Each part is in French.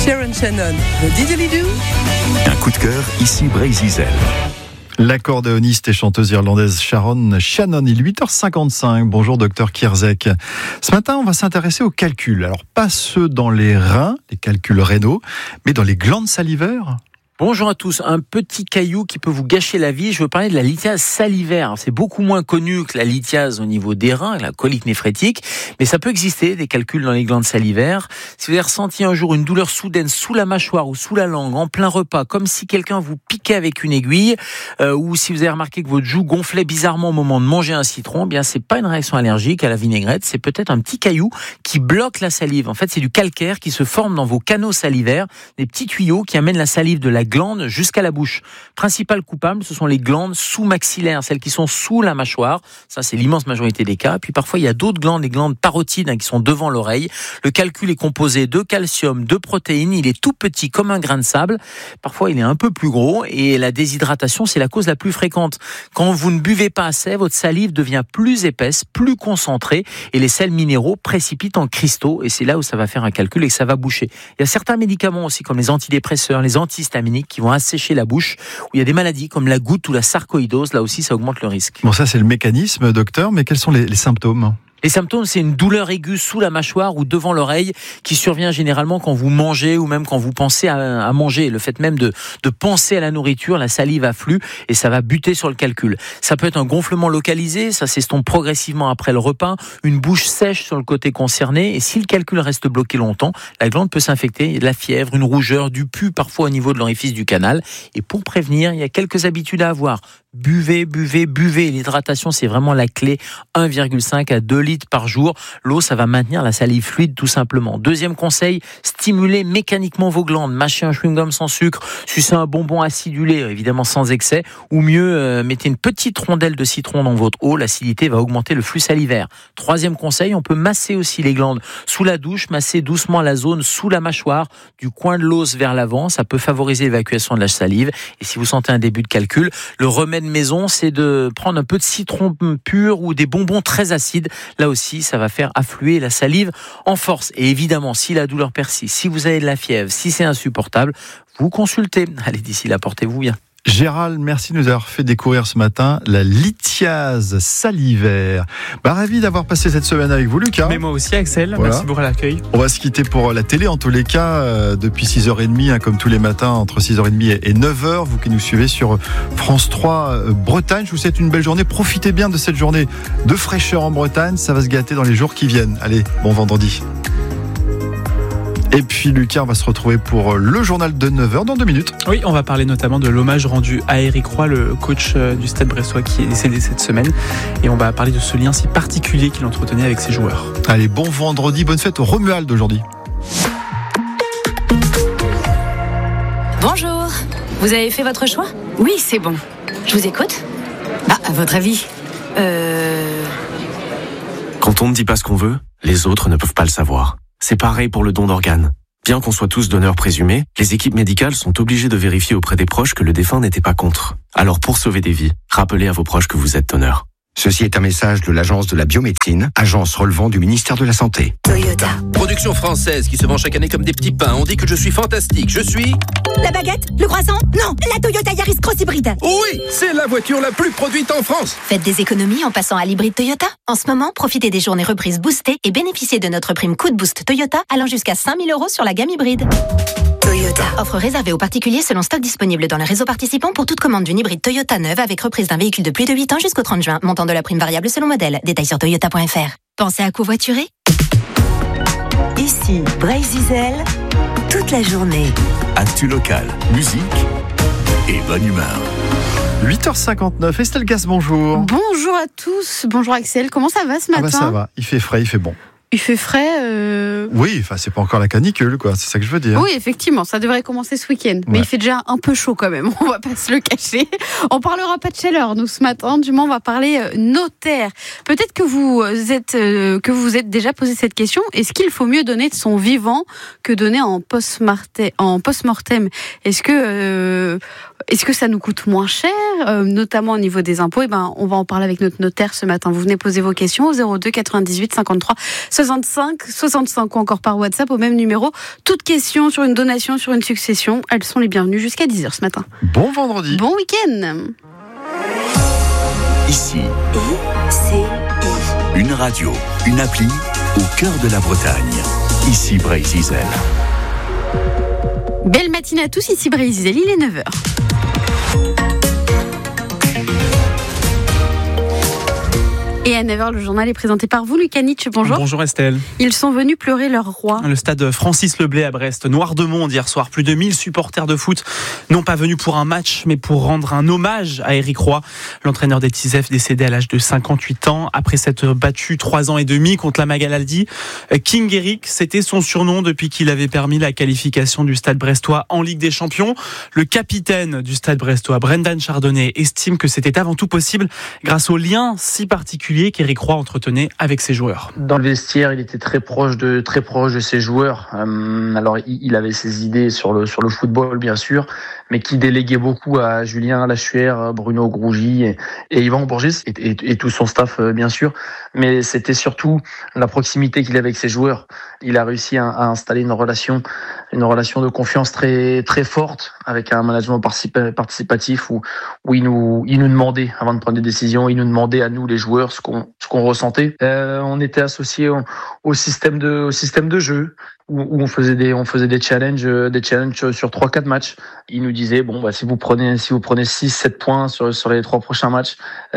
Sharon Shannon, le didgeridoo. Un coup de cœur, ici Brésil. L'accordéoniste et chanteuse irlandaise Sharon Shannon, il est 8h55. Bonjour docteur Kierzek. Ce matin, on va s'intéresser aux calculs. Alors, pas ceux dans les reins, les calculs rénaux, mais dans les glandes salivaires. Bonjour à tous. Un petit caillou qui peut vous gâcher la vie. Je veux parler de la lithiase salivaire. C'est beaucoup moins connu que la lithiase au niveau des reins, la colique néphrétique, mais ça peut exister, des calculs dans les glandes salivaires. Si vous avez ressenti un jour une douleur soudaine sous la mâchoire ou sous la langue, en plein repas, comme si quelqu'un vous piquait avec une aiguille, ou si vous avez remarqué que votre joue gonflait bizarrement au moment de manger un citron, eh bien c'est pas une réaction allergique à la vinaigrette, c'est peut-être un petit caillou qui bloque la salive. En fait, c'est du calcaire qui se forme dans vos canaux salivaires, des petits tuyaux qui amènent la salive de la glande jusqu'à la bouche. Principal coupable, ce sont les glandes sous-maxillaires, celles qui sont sous la mâchoire. Ça, c'est l'immense majorité des cas. Puis parfois, il y a d'autres glandes, les glandes parotides, qui sont devant l'oreille. Le calcul est composé de calcium, de protéines. Il est tout petit comme un grain de sable. Parfois, il est un peu plus gros. Et la déshydratation, c'est la cause la plus fréquente. Quand vous ne buvez pas assez, votre salive devient plus épaisse, plus concentrée. Et les sels minéraux précipitent en cristaux. Et c'est là où ça va faire un calcul et que ça va boucher. Il y a certains médicaments aussi, comme les antidépresseurs, les antihistaminiques, qui vont assécher la bouche, où il y a des maladies comme la goutte ou la sarcoïdose, là aussi ça augmente le risque. Bon, ça c'est le mécanisme, docteur, mais quels sont les symptômes ? Les symptômes, c'est une douleur aiguë sous la mâchoire ou devant l'oreille qui survient généralement quand vous mangez ou même quand vous pensez à manger. Le fait même de penser à la nourriture, la salive afflue et ça va buter sur le calcul. Ça peut être un gonflement localisé, ça s'estompe progressivement après le repas, une bouche sèche sur le côté concerné et si le calcul reste bloqué longtemps, la glande peut s'infecter, il y a de la fièvre, une rougeur, du pus parfois au niveau de l'orifice du canal. Et pour prévenir, il y a quelques habitudes à avoir. Buvez. L'hydratation, c'est vraiment la clé. 1,5 à 2 litres par jour. L'eau, ça va maintenir la salive fluide, tout simplement. Deuxième conseil, stimulez mécaniquement vos glandes. Mâchez un chewing-gum sans sucre, sucez un bonbon acidulé, évidemment sans excès. Ou mieux, mettez une petite rondelle de citron dans votre eau. L'acidité va augmenter le flux salivaire. Troisième conseil, on peut masser aussi les glandes. Sous la douche, masser doucement la zone sous la mâchoire, du coin de l'os vers l'avant. Ça peut favoriser l'évacuation de la salive. Et si vous sentez un début de calcul, le remède maison, c'est de prendre un peu de citron pur ou des bonbons très acides. Là aussi, ça va faire affluer la salive en force. Et évidemment, si la douleur persiste, si vous avez de la fièvre, si c'est insupportable, vous consultez. Allez, d'ici là, portez-vous bien. Gérald, merci de nous avoir fait découvrir ce matin la lithiase salivaire. Ravi d'avoir passé cette semaine avec vous, Lucas. Mais moi aussi, Axel. Voilà. Merci pour l'accueil. On va se quitter pour la télé, en tous les cas, depuis 6h30, comme tous les matins, entre 6h30 et 9h. Vous qui nous suivez sur France 3 Bretagne, je vous souhaite une belle journée. Profitez bien de cette journée de fraîcheur en Bretagne. Ça va se gâter dans les jours qui viennent. Allez, bon vendredi. Et puis Lucas, on va se retrouver pour le journal de 9h dans 2 minutes. Oui, on va parler notamment de l'hommage rendu à Éric Roy, le coach du Stade Bressois qui est décédé cette semaine. Et on va parler de ce lien si particulier qu'il entretenait avec ses joueurs. Allez, bon vendredi, bonne fête au Romuald aujourd'hui. Bonjour, vous avez fait votre choix ? Oui, c'est bon. Je vous écoute ? À votre avis Quand on ne dit pas ce qu'on veut, les autres ne peuvent pas le savoir. C'est pareil pour le don d'organes. Bien qu'on soit tous donneurs présumés, les équipes médicales sont obligées de vérifier auprès des proches que le défunt n'était pas contre. Alors pour sauver des vies, rappelez à vos proches que vous êtes donneur. Ceci est un message de l'Agence de la biomédecine, agence relevant du ministère de la Santé. Toyota. Production française qui se vend chaque année comme des petits pains. On dit que je suis fantastique. Je suis... La baguette? Le croissant? Non, la Toyota Yaris Cross Hybride. Oui, c'est la voiture la plus produite en France. Faites des économies en passant à l'hybride Toyota. En ce moment, profitez des journées reprises boostées et bénéficiez de notre prime Coup de Boost Toyota allant jusqu'à 5 000 € sur la gamme hybride. Toyota. Offre réservée aux particuliers selon stock disponible dans le réseau participant pour toute commande d'une hybride Toyota neuve avec reprise d'un véhicule de plus de 8 ans jusqu'au 30 juin. Montant de la prime variable selon modèle. Détails sur toyota.fr. Pensez à covoiturer? Ici, Brésil, toute la journée. Actu local, musique et bonne humeur. 8h59, Estelle Gasse, bonjour. Bonjour à tous, bonjour Axel, comment ça va ce matin? Ça va, il fait frais, il fait bon. Il fait frais. Oui, enfin c'est pas encore la canicule, quoi. C'est ça que je veux dire. Oui, effectivement, ça devrait commencer ce week-end. Mais il fait déjà un peu chaud quand même. On va pas se le cacher. On parlera pas de chaleur nous ce matin. Du moins, on va parler notaire. Peut-être que vous vous êtes déjà posé cette question. Est-ce qu'il faut mieux donner de son vivant que donner en post-mortem? Est-ce que ça nous coûte moins cher? notamment au niveau des impôts. On va en parler avec notre notaire ce matin. Vous venez poser vos questions au 02 98 53 65 65 ou encore par WhatsApp au même numéro. Toutes questions sur une donation, sur une succession, elles sont les bienvenues jusqu'à 10h ce matin. Bon vendredi. Bon week-end. Ici, une radio, une appli au cœur de la Bretagne. Ici Bray-Zizel. Belle matinée à tous, ici Bray-Zizel, il est 9h. Et à 9h, le journal est présenté par vous, Lucas Nietzsche. Bonjour. Bonjour Estelle. Ils sont venus pleurer leur roi. Le stade Francis Leblay à Brest, noir de monde hier soir. Plus de 1000 supporters de foot, non pas venus pour un match, mais pour rendre un hommage à Éric Roy, l'entraîneur des Tisef décédé à l'âge de 58 ans. Après s'être battu 3 ans et demi contre la Magalaldi, King Eric, c'était son surnom depuis qu'il avait permis la qualification du stade brestois en Ligue des Champions. Le capitaine du stade brestois, Brendan Chardonnay, estime que c'était avant tout possible grâce au lien si particulier qu'Éric Roy entretenait avec ses joueurs. Dans le vestiaire, il était très proche de ses joueurs. Alors, il avait ses idées sur le football, bien sûr, mais qui déléguait beaucoup à Julien Lachuer, Bruno Grougy et Yvan Bourgis et tout son staff, bien sûr. Mais c'était surtout la proximité qu'il avait avec ses joueurs. Il a réussi à installer une relation de confiance très très forte avec un management participatif où il nous demandait avant de prendre des décisions, il nous demandait à nous les joueurs ce qu'on ressentait. On était associés au système de jeu où on faisait des challenges sur 3-4 matchs. Il nous disait si vous prenez 6-7 points sur les 3 prochains matchs,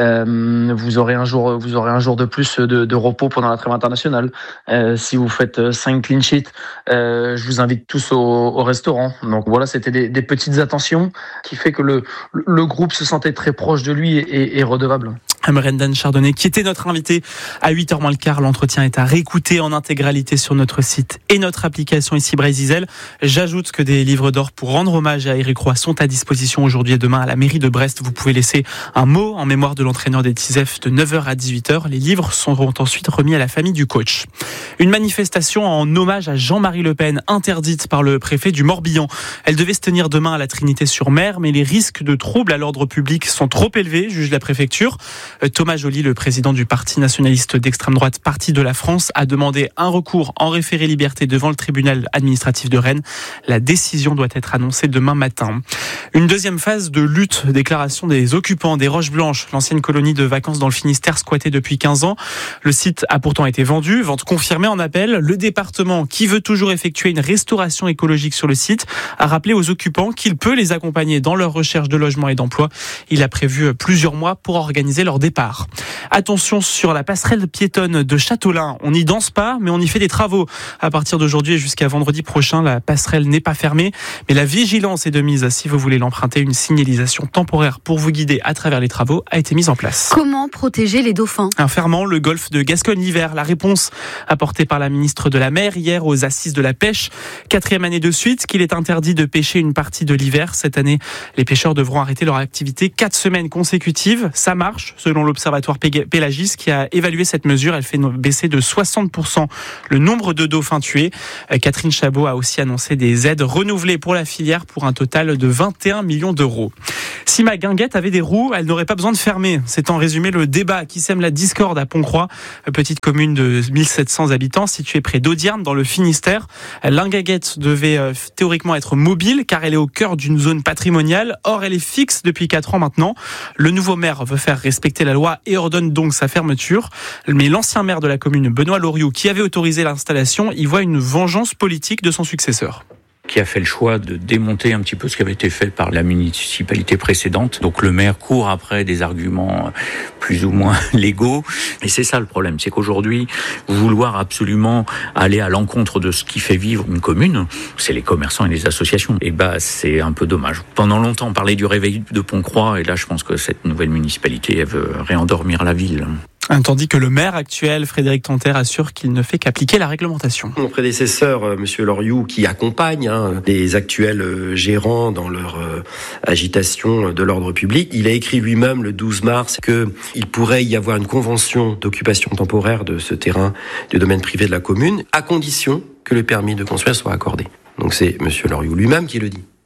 vous aurez un jour de plus de repos pendant la trêve internationale. Si vous faites 5 clean sheets, je vous invite tous au restaurant. Donc voilà, c'était des petites attentions qui fait que le groupe se sentait très proche de lui et redevable. Brendan Chardonnay, qui était notre invité à 8h moins le quart. L'entretien est à réécouter en intégralité sur notre site et notre application ici Bray-Zizel. J'ajoute que des livres d'or pour rendre hommage à Éric Roy sont à disposition aujourd'hui et demain à la mairie de Brest. Vous pouvez laisser un mot en mémoire de l'entraîneur des Tisef de 9h à 18h. Les livres seront ensuite remis à la famille du coach. Une manifestation en hommage à Jean-Marie Le Pen, interdite par le préfet du Morbihan. Elle devait se tenir demain à la Trinité-sur-Mer, mais les risques de troubles à l'ordre public sont trop élevés, juge la préfecture. Thomas Joly, le président du parti nationaliste d'extrême droite Parti de la France, a demandé un recours en référé liberté devant le tribunal administratif de Rennes. La décision doit être annoncée demain matin. Une deuxième phase de lutte, déclaration des occupants des Roches Blanches, l'ancienne colonie de vacances dans le Finistère squattée depuis 15 ans. Le site a pourtant été vendu, vente confirmée en appel. Le département, qui veut toujours effectuer une restauration écologique sur le site, a rappelé aux occupants qu'il peut les accompagner dans leur recherche de logement et d'emploi. Il a prévu plusieurs mois pour organiser leur départ. Attention sur la passerelle piétonne de Châteaulin. On n'y danse pas, mais on y fait des travaux. À partir d'aujourd'hui et jusqu'à vendredi prochain, la passerelle n'est pas fermée, mais la vigilance est de mise. Si vous voulez l'emprunter, une signalisation temporaire pour vous guider à travers les travaux a été mise en place. Comment protéger les dauphins ? En fermant le golfe de Gascogne l'hiver. La réponse apportée par la ministre de la Mer hier aux assises de la pêche. 4e année de suite qu'il est interdit de pêcher une partie de l'hiver. Cette année, les pêcheurs devront arrêter leur activité 4 semaines consécutives. Ça marche, selon l'Observatoire Pélagis qui a évalué cette mesure. Elle fait baisser de 60% le nombre de dauphins tués. Catherine Chabot a aussi annoncé des aides renouvelées pour la filière pour un total de 21 millions d'euros. Si ma guinguette avait des roues, elle n'aurait pas besoin de fermer. C'est en résumé le débat qui sème la discorde à Pontcroix, petite commune de 1700 habitants située près d'Audierne dans le Finistère. L'Inguinguette devait théoriquement être mobile car elle est au cœur d'une zone patrimoniale. Or, elle est fixe depuis 4 ans maintenant. Le nouveau maire veut faire respecter la loi et ordonne donc sa fermeture. Mais l'ancien maire de la commune, Benoît Loriot, qui avait autorisé l'installation, y voit une vengeance politique de son successeur. Qui a fait le choix de démonter un petit peu ce qui avait été fait par la municipalité précédente. Donc le maire court après des arguments plus ou moins légaux. Et c'est ça le problème, c'est qu'aujourd'hui, vouloir absolument aller à l'encontre de ce qui fait vivre une commune, c'est les commerçants et les associations. Et c'est un peu dommage. Pendant longtemps, on parlait du réveil de Pontcroix, et là je pense que cette nouvelle municipalité, elle veut réendormir la ville. Tandis que le maire actuel, Frédéric Tanter, assure qu'il ne fait qu'appliquer la réglementation. Mon prédécesseur, Monsieur Loriot, qui accompagne les actuels gérants dans leur agitation de l'ordre public, il a écrit lui-même le 12 mars qu'il pourrait y avoir une convention d'occupation temporaire de ce terrain du domaine privé de la commune, à condition que le permis de construire soit accordé. Donc c'est Monsieur Loriot lui-même qui le dit.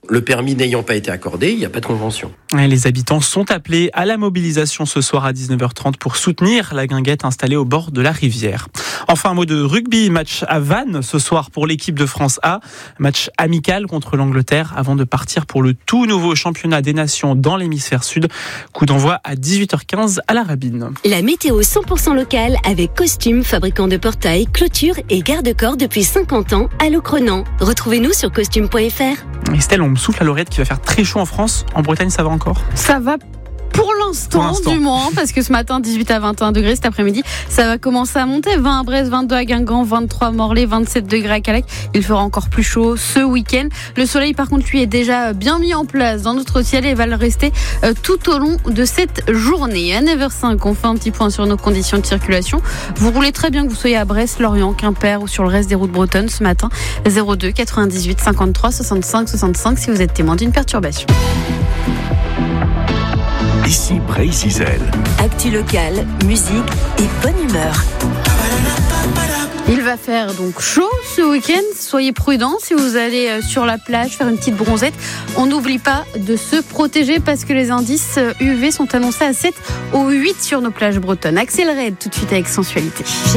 Le permis n'ayant pas été accordé, il n'y a pas de convention. Les habitants sont appelés à la mobilisation ce soir à 19h30 pour soutenir la guinguette installée au bord de la rivière. Enfin, un mot de rugby, match à Vannes ce soir pour l'équipe de France A. Match amical contre l'Angleterre avant de partir pour le tout nouveau championnat des nations dans l'hémisphère sud. Coup d'envoi à 18h15 à la Rabine. La météo 100% locale avec Costume, fabricant de portails, clôtures et garde-corps depuis 50 ans à Locronan. Retrouvez-nous sur costume.fr. Estelle, on me souffle à l'oreillette qu'il va faire très chaud en France. En Bretagne, ça va encore ? Ça va pour l'instant, du moins, parce que ce matin, 18 à 21 degrés, cet après-midi, ça va commencer à monter. 20 à Brest, 22 à Guingamp, 23 à Morlaix, 27 degrés à Callec. Il fera encore plus chaud ce week-end. Le soleil, par contre, lui, est déjà bien mis en place dans notre ciel et va le rester tout au long de cette journée. À 9h05, on fait un petit point sur nos conditions de circulation. Vous roulez très bien que vous soyez à Brest, Lorient, Quimper ou sur le reste des routes bretonnes ce matin. 02 98 53 65 65 si vous êtes témoin d'une perturbation. Ici Bray-Zizel. Actu locale, musique et bonne humeur. Il va faire donc chaud ce week-end. Soyez prudents si vous allez sur la plage faire une petite bronzette. On n'oublie pas de se protéger parce que les indices UV sont annoncés à 7 ou 8 sur nos plages bretonnes. Axel Red tout de suite avec Sensualité.